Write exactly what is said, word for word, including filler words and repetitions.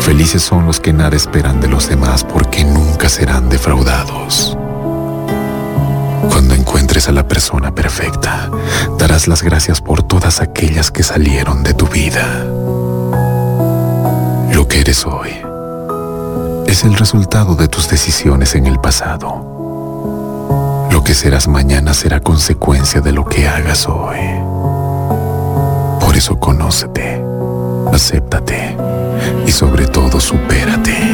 Felices son los que nada esperan de los demás porque nunca serán defraudados. Cuando encuentres a la persona perfecta, darás las gracias por todas aquellas que salieron de tu vida. Lo que eres hoy es el resultado de tus decisiones en el pasado. Lo que serás mañana será consecuencia de lo que hagas hoy. Por eso conócete, acéptate y sobre todo supérate.